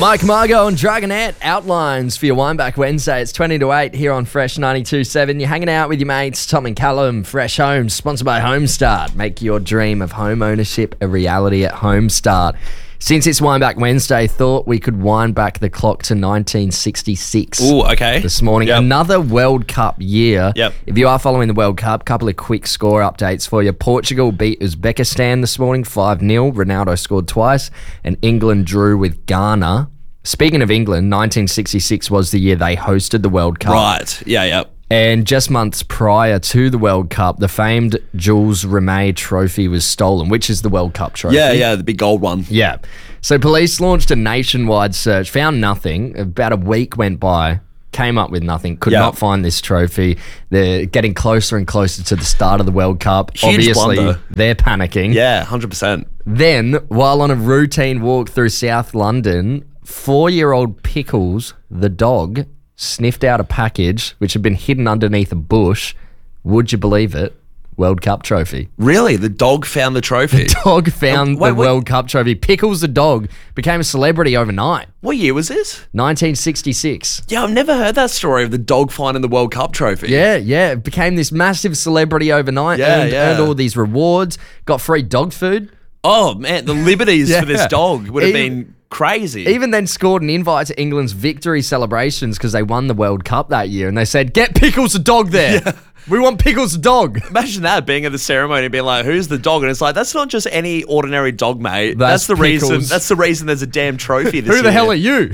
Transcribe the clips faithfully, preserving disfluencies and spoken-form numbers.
Mike Margo and Dragonette outlines for your Wineback Wednesday. It's twenty to eight here on Fresh ninety-two point seven. You're hanging out with your mates, Tom and Callum. Fresh Homes, sponsored by Homestart. Make your dream of home ownership a reality at Homestart. Since it's Wineback Wednesday, thought we could wind back the clock to nineteen sixty-six. Ooh, okay. This morning. Yep. Another World Cup year. Yep. If you are following the World Cup, couple of quick score updates for you. Portugal beat Uzbekistan this morning five nil. Ronaldo scored twice. And England drew with Ghana. Speaking of England, nineteen sixty-six was the year they hosted the World Cup. Right. Yeah, yeah. And just months prior to the World Cup, the famed Jules Rimet trophy was stolen, which is the World Cup trophy. Yeah, yeah, the big gold one. Yeah. So police launched a nationwide search, found nothing. About a week went by, came up with nothing, could Yeah. not find this trophy. They're getting closer and closer to the start of the World Cup. Huge Obviously, blunder. they're panicking. Yeah, one hundred percent. Then, while on a routine walk through South London, four-year-old Pickles, the dog, sniffed out a package which had been hidden underneath a bush. Would you believe it? World Cup trophy. Really? The dog found the trophy? Dog found Wait, the wait. World Cup trophy. Pickles the dog became a celebrity overnight. What year was this? nineteen sixty-six. Yeah, I've never heard that story of the dog finding the World Cup trophy. Yeah, yeah. It became this massive celebrity overnight. Yeah, earned, yeah. earned all these rewards. Got free dog food. Oh, man, the liberties Yeah. for this dog would have Even- been crazy. Even then scored an invite to England's victory celebrations because they won the World Cup that year. And they said, get Pickles the dog there. We want Pickles the dog. Imagine that, being at the ceremony and being like, who's the dog? And it's like, that's not just any ordinary dog, mate. That's That's, the reason Pickles. That's the reason there's a damn trophy this Who the year. hell are you?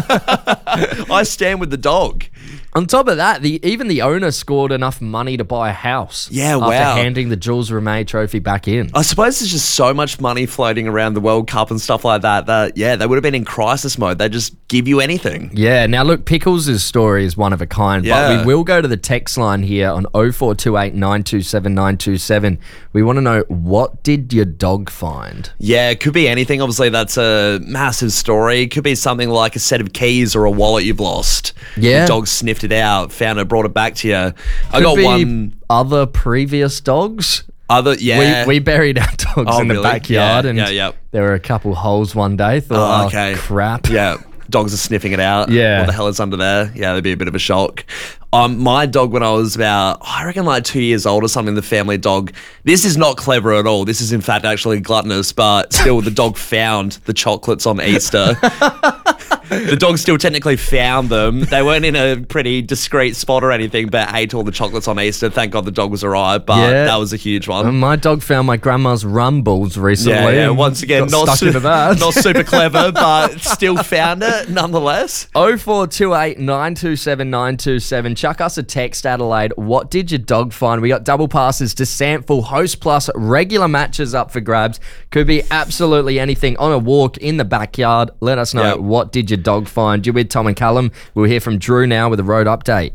I stand with the dog. On top of that, the even the owner scored enough money to buy a house. Yeah, after wow. handing the Jules Rimet trophy back in. I suppose there's just so much money floating around the World Cup and stuff like that that, yeah, they would have been in crisis mode. They just give you anything. Yeah, now look, Pickles' story is one of a kind, but Yeah. we will go to the text line here on oh four two eight, nine two seven, nine two seven. We want to know, what did your dog find? Yeah, it could be anything. Obviously, that's a massive story. It could be something like a set of keys or a wallet you've lost. Yeah. The dog sniffed it out, found it, brought it back to you. I Could got be one other previous dogs. other, yeah. We, we buried our dogs Oh, in the really? backyard Yeah, and yeah, yeah. there were a couple holes one day. Thought, Oh, oh, okay. crap. Yeah, dogs are sniffing it out. Yeah. What the hell is under there? Yeah, that'd be a bit of a shock. Um, my dog, when I was about, I reckon like two years old or something, the family dog, this is not clever at all. This is in fact actually gluttonous, but still the dog found the chocolates on Easter. The dog still technically found them. They weren't in a pretty discreet spot or anything, but ate all the chocolates on Easter. Thank God the dog was alright, but Yeah. that was a huge one. And my dog found my grandma's rum balls recently. Yeah, yeah. and Once again, got not, stuck su- into that. not super clever, but still found it nonetheless. oh four two eight, nine two seven, nine two seven. Chuck us a text, Adelaide. What did your dog find? We got double passes to Sample, Host Plus, regular matches up for grabs. Could be absolutely anything. On a walk in the backyard, let us know, Yep. what did your dog find? You're with Tom and Callum. We'll hear from Drew now with a road update.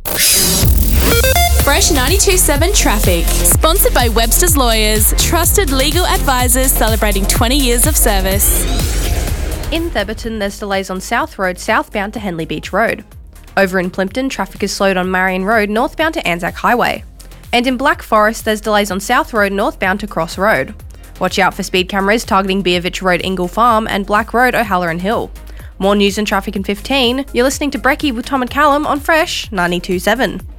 Fresh ninety-two point seven Traffic. Sponsored by Webster's Lawyers. Trusted legal advisors celebrating twenty years of service. In Theberton, there's delays on South Road southbound to Henley Beach Road. Over in Plimpton, traffic is slowed on Marion Road northbound to Anzac Highway. And in Black Forest, there's delays on South Road northbound to Cross Road. Watch out for speed cameras targeting Beervich Road Ingle Farm and Black Road O'Halloran Hill. More news and traffic in fifteen. You're listening to Brekkie with Tom and Callum on Fresh ninety-two point seven.